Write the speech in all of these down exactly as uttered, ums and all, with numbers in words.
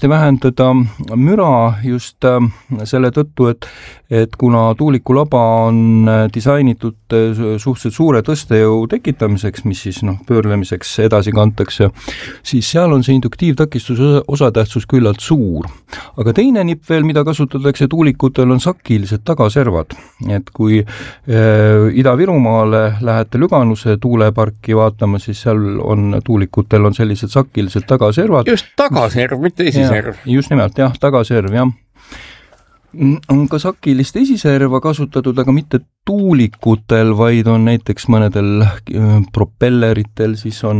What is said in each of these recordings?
kindlasti vähendada müra just selle tõttu, et, et kuna tuulikulaba on disainitud suhteliselt suure tõstejõu tekitamiseks, mis siis noh, pöörlemiseks edasi kantakse, siis seal on see induktiivtakistuse osatähtsus küllalt suur. Aga teine nipp veel, mida kasutatakse tuulikutel, on sakilised tagaservad. Et kui äh, Ida-Virumaale lähete Lüganuse tuuleparki vaatama, siis seal on tuulikutel on sellised sakilised tagaservad. Just tagaserv, mitte esiserv. Ja, just nimelt, jah, tagaserv, jah. On ka sakilist esiserva kasutatud, aga mitte tuulikutel, vaid on näiteks mõnedel propelleritel, siis on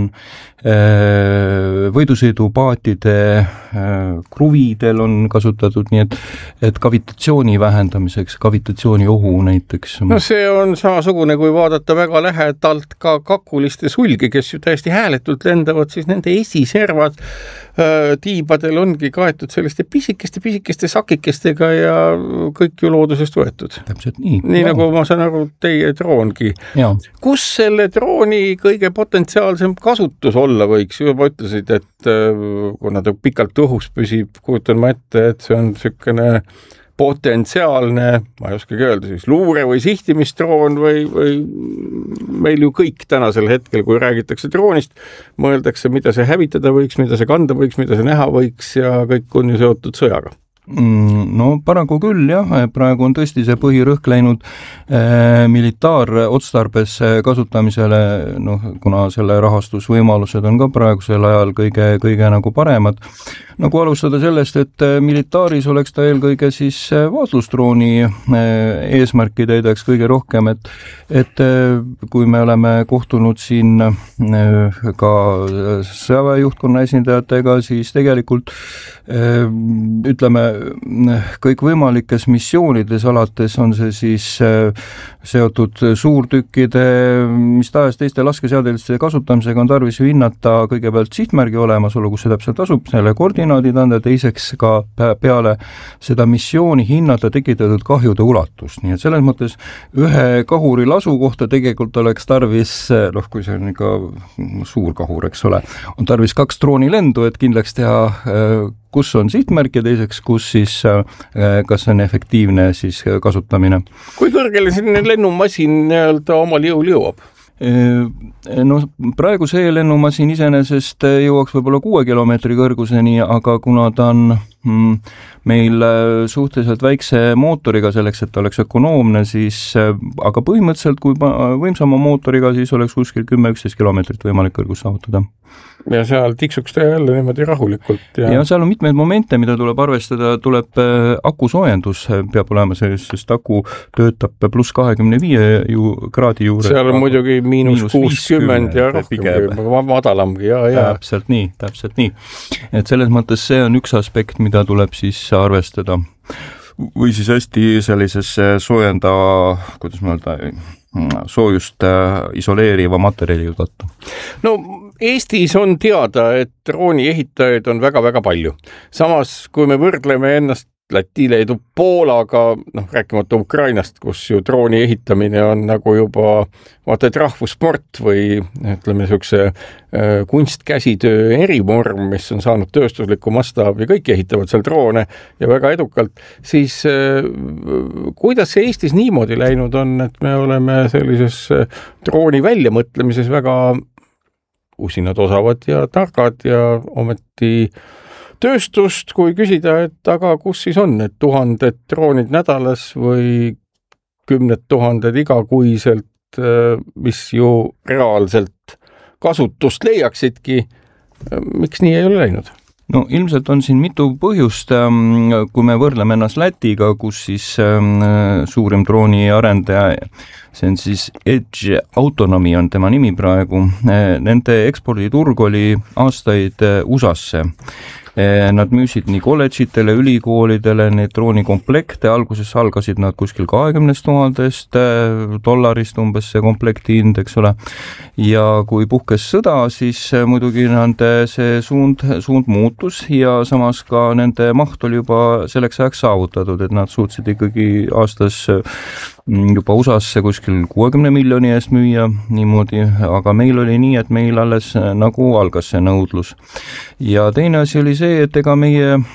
äh, võidusõidupaatide äh, kruvidel on kasutatud, nii et, et kavitatsiooni vähendamiseks, kavitatsiooni ohu näiteks. No see on samasugune, kui vaadata väga lähedalt ka kakuliste sulgi, kes ju täiesti hääletult lendavad, siis nende esiservad äh, tiibadel ongi kaetud selliste pisikeste-pisikeste sakikestega ja kõik ju loodusest võetud. Täpselt nii. Nii ja. Nagu ma saan aru, teie droongi. Ja. Kus selle drooni kõige potentsiaalsem kasutus olla võiks? Juba ütlesid, et kuna ta pikalt õhus püsib, kujutan ma ette, et see on selline potentsiaalne, ma ei oskagi öelda, siis luure või sihtimisdroon või, või meil ju kõik tänasel hetkel, kui räägitakse droonist, mõeldakse, mida see hävitada võiks, mida see kanda võiks, mida see näha võiks ja kõik on ju seotud sõjaga. No paraku küll, jah, praegu on tõesti see põhirõhk läinud äh, militaarotstarbes kasutamisele, noh, kuna selle rahastusvõimalused on ka praegusel ajal kõige, kõige nagu paremad. Nagu alustada sellest, et militaaris oleks ta eelkõige siis vaatlusdrooni eesmärki täidaks kõige rohkem, et, et kui me oleme kohtunud siin ka sõjaväejuhtkonna esindajatega, siis tegelikult ütleme, kõik võimalikes missioonides alates on see siis seotud suurtükkide, mis tahes teiste laskeseadeliste kasutamisega on tarvis ju hinnata kõigepealt sihtmärgi olemasolu, kus see täpselt asub, selle koordinaadid anda, teiseks ka peale seda missiooni hinnata tekitatud kahjude ulatust. Nii et selles mõttes ühe kahuri lasu kohta tegelikult oleks tarvis, noh kui see on ikka suur kahur, eks ole, on tarvis kaks droonilendu, et kindlaks teha kus on sihtmärk ja teiseks, kus siis, kas on efektiivne siis kasutamine. Kui kõrgele selline lennumasin nii-öelda omal jõul jõuab? No praegu see lennumasin iseenesest jõuaks võib-olla kuue kilomeetri kõrguseni, aga kuna ta on mm, meil suhteliselt väikse mootoriga selleks, et ta oleks ökonoomne, siis aga põhimõtteliselt kui võimsama mootoriga, siis oleks kuskil kümme üksteist kilomeetrit võimalik kõrgus saavutada. Ja seal tiksuks ta jälle niimoodi rahulikult. Ja... ja seal on mitmeid momente, mida tuleb arvestada, tuleb aku soojendus peab olema sellist, sest aku töötab pluss kahekümne viie ju, kraadi juures. Seal on muidugi miinus kuuskümmend ja rohkem, madalamgi. Ja, ja. Täpselt nii, täpselt nii. Et selles mõttes see on üks aspekt, mida tuleb siis arvestada. Või siis hästi sellises soojenda, kuidas ma öelda, soojust isoleeriva materjali tõttu. No Eestis on teada, et drooni ehitajaid on väga-väga palju. Samas, kui me võrdleme ennast Läti, Leedu, Poolaga, noh, rääkimata Ukrainast, kus ju drooni ehitamine on nagu juba vaata, et rahvussport või ütleme niisuguse kunstkäsitöö erivorm, mis on saanud tööstuslikku mastaabi, kõik ehitavad seal droone ja väga edukalt, siis kuidas see Eestis niimoodi läinud on, et me oleme sellises drooni väljamõtlemises väga usinad, osavad ja targad ja ometi tööstust, kui küsida, et aga kus siis on need tuhanded droonid nädalas või kümned tuhanded igakuiselt, mis ju reaalselt kasutust leiaksidki, miks nii ei ole läinud? No ilmselt on siin mitu põhjust, kui me võrdleme ennast Lätiga, kus siis suurim drooni arendaja, see on siis Edge Autonomy on tema nimi praegu, nende eksporditurg oli aastaid U S A-sse. Nad müüsid nii kolledžitele, ülikoolidele neid droonikomplekte, alguses algasid nad kuskil kahekümnest tuhandest dollarist umbes see komplekti hind, eks ole. Ja kui puhkes sõda, siis muidugi nende see suund, suund muutus ja samas ka nende maht oli juba selleks ajaks saavutatud, et nad suutsid ikkagi aastas juba U S A-sse kuskil kuuekümne miljoni eest müüa niimoodi, aga meil oli nii, et meil alles nagu algas see nõudlus. Ja teine asi oli see, et ega meie